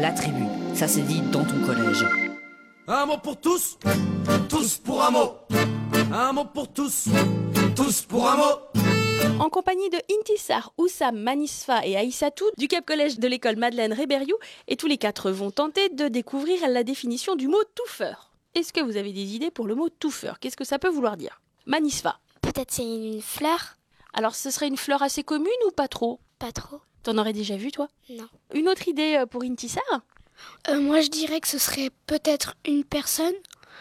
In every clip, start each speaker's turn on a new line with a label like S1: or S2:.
S1: la tribu. Ça se dit dans ton collège.
S2: Un mot pour tous, tous pour un mot. Un mot pour tous, tous pour un mot.
S3: En compagnie de Intisar, Oussam, Manisfa et Aïssatou du Cap Collège de l'école Madeleine Rébériou, et tous les quatre vont tenter de découvrir la définition du mot touffeur. Est-ce que vous avez des idées pour le mot touffeur? Qu'est-ce que ça peut vouloir dire? Manisfa.
S4: Peut-être c'est une fleur?
S3: Alors ce serait une fleur assez commune ou pas trop?
S4: Pas trop.
S3: T'en aurais déjà vu toi?
S4: Non.
S3: Une autre idée pour Intisar?
S5: Moi je dirais que ce serait peut-être une personne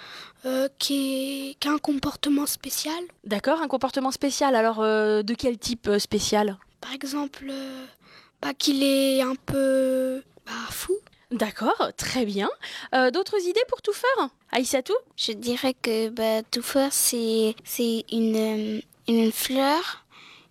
S5: qui a un comportement spécial.
S3: D'accord, un comportement spécial. Alors de quel type spécial?
S5: Par exemple, qu'il est un peu fou.
S3: D'accord, très bien. D'autres idées pour touffeur? Aïssatou?
S4: Je dirais que touffeur c'est une fleur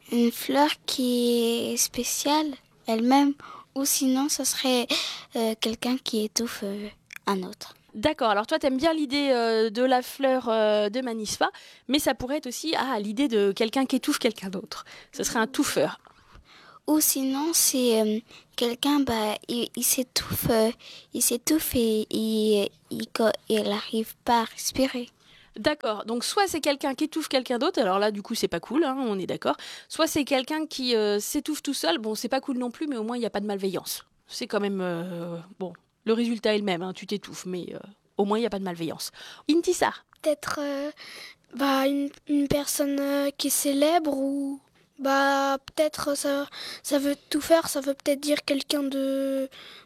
S4: qui est spéciale elle-même, ou sinon ce serait quelqu'un qui étouffe un autre.
S3: D'accord, alors toi t'aimes bien l'idée de la fleur de Manisfa, mais ça pourrait être aussi l'idée de quelqu'un qui étouffe quelqu'un d'autre. Ce serait un touffeur.
S4: Ou sinon c'est quelqu'un, il s'étouffe et il n'arrive pas à respirer.
S3: D'accord, donc soit c'est quelqu'un qui étouffe quelqu'un d'autre, alors là du coup c'est pas cool, on est d'accord. Soit c'est quelqu'un qui s'étouffe tout seul, bon c'est pas cool non plus, mais au moins il n'y a pas de malveillance. C'est quand même, bon, le résultat est le même, tu t'étouffes, mais au moins il n'y a pas de malveillance. Intisar?
S5: Peut-être une personne qui est célèbre, ou peut-être ça veut tout faire, ça veut peut-être dire quelqu'un de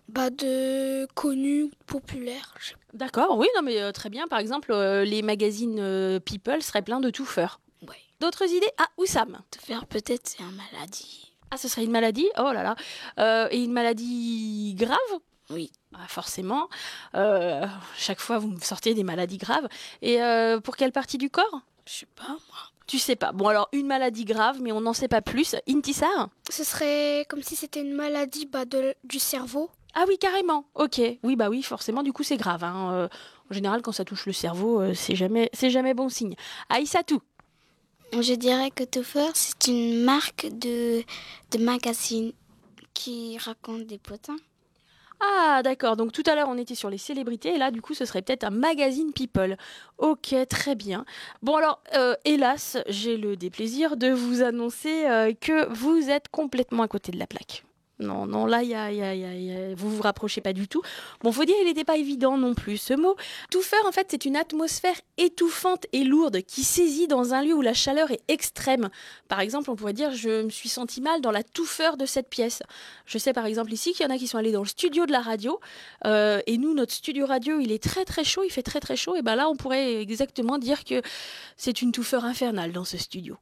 S5: connu, populaire.
S3: D'accord, oui, non mais très bien. Par exemple, les magazines People seraient pleins de touffeurs.
S5: Ouais.
S3: D'autres idées? Oussam.
S4: Touffeur, peut-être c'est une maladie.
S3: Ce serait une maladie? Oh là là. Et une maladie grave?
S4: Oui.
S3: Forcément. Chaque fois, vous me sortez des maladies graves. Et pour quelle partie du corps?
S4: Je sais pas, moi.
S3: Tu sais pas. Bon, alors, une maladie grave, mais on n'en sait pas plus. Intisar?
S5: Ce serait comme si c'était une maladie du cerveau.
S3: Ah oui, carrément. Ok. Oui, oui, forcément, du coup, c'est grave. En général, quand ça touche le cerveau, c'est jamais bon signe. Aïssatou?
S4: Je dirais que Touffeur, c'est une marque de magazine qui raconte des potins.
S3: Ah, d'accord. Donc tout à l'heure, on était sur les célébrités et là, du coup, ce serait peut-être un magazine People. Ok, très bien. Bon, alors, hélas, j'ai le déplaisir de vous annoncer que vous êtes complètement à côté de la plaque. Non, là, vous vous rapprochez pas du tout. Bon, faut dire, il n'était pas évident non plus, ce mot. Touffeur, en fait, c'est une atmosphère étouffante et lourde qui saisit dans un lieu où la chaleur est extrême. Par exemple, on pourrait dire, je me suis senti mal dans la touffeur de cette pièce. Je sais, par exemple, ici, qu'il y en a qui sont allés dans le studio de la radio. Et nous, notre studio radio, il est très, très chaud, il fait très, très chaud. Et là, on pourrait exactement dire que c'est une touffeur infernale dans ce studio.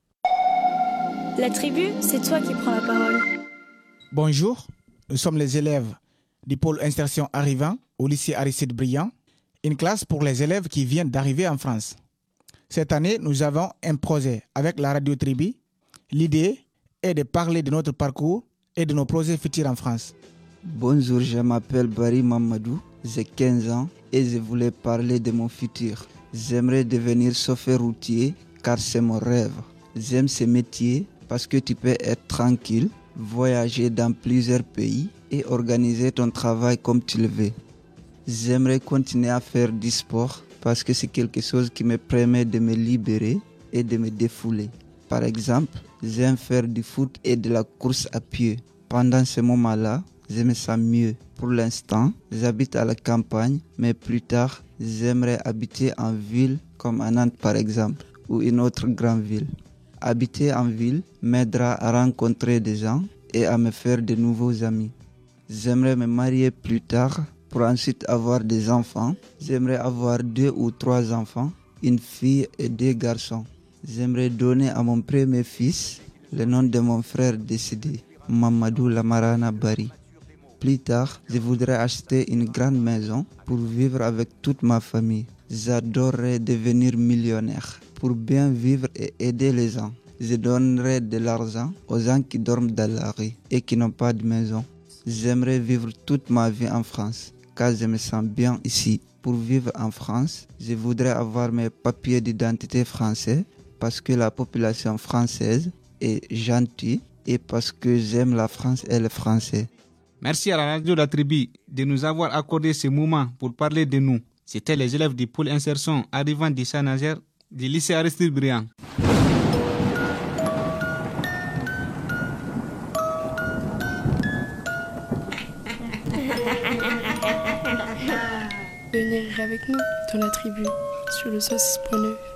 S6: La tribu, c'est toi qui prends la parole.
S7: Bonjour, nous sommes les élèves du pôle insertion arrivant au lycée Aristide Briand, une classe pour les élèves qui viennent d'arriver en France. Cette année, nous avons un projet avec la radio Tribu. L'idée est de parler de notre parcours et de nos projets futurs en France.
S8: Bonjour, je m'appelle Barry Mamadou, j'ai 15 ans et je voulais parler de mon futur. J'aimerais devenir chauffeur routier car c'est mon rêve. J'aime ce métier parce que tu peux être tranquille, voyager dans plusieurs pays et organiser ton travail comme tu le veux. J'aimerais continuer à faire du sport parce que c'est quelque chose qui me permet de me libérer et de me défouler. Par exemple, j'aime faire du foot et de la course à pied. Pendant ce moment-là, je me sens mieux. Pour l'instant, j'habite à la campagne, mais plus tard, j'aimerais habiter en ville comme à Nantes par exemple, ou une autre grande ville. Habiter en ville m'aidera à rencontrer des gens et à me faire de nouveaux amis. J'aimerais me marier plus tard pour ensuite avoir des enfants. J'aimerais avoir 2 ou 3 enfants, une fille et 2 garçons. J'aimerais donner à mon premier fils le nom de mon frère décédé, Mamadou Lamarana Bari. Plus tard, je voudrais acheter une grande maison pour vivre avec toute ma famille. J'adorerais devenir millionnaire pour bien vivre et aider les gens. Je donnerais de l'argent aux gens qui dorment dans la rue et qui n'ont pas de maison. J'aimerais vivre toute ma vie en France, car je me sens bien ici. Pour vivre en France, je voudrais avoir mes papiers d'identité français parce que la population française est gentille et parce que j'aime la France et les Français.
S9: Merci à la radio La Tribu de nous avoir accordé ce moment pour parler de nous. C'était les élèves du pôle insertion arrivant de Saint-Nazaire du lycée Aristide Briand.
S10: Venez rire avec nous dans la tribu sur le 106.9.